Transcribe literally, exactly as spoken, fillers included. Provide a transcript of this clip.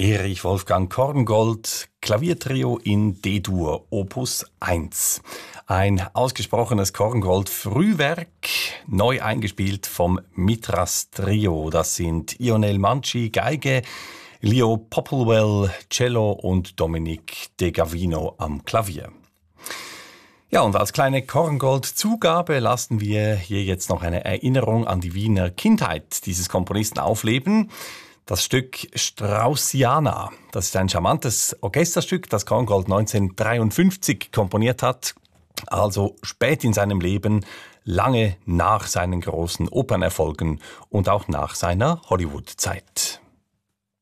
Erich Wolfgang Korngold, Klaviertrio in D-Dur, Opus eins. Ein ausgesprochenes Korngold-Frühwerk, neu eingespielt vom Mitras Trio. Das sind Ionel Manci, Geige, Leo Popplewell, Cello und Dominic De Gavino am Klavier. Ja, und als kleine Korngold-Zugabe lassen wir hier jetzt noch eine Erinnerung an die Wiener Kindheit dieses Komponisten aufleben. Das Stück Straussiana, das ist ein charmantes Orchesterstück, das Korngold neunzehnhundertdreiundfünfzig komponiert hat, also spät in seinem Leben, lange nach seinen großen Opernerfolgen und auch nach seiner Hollywood-Zeit.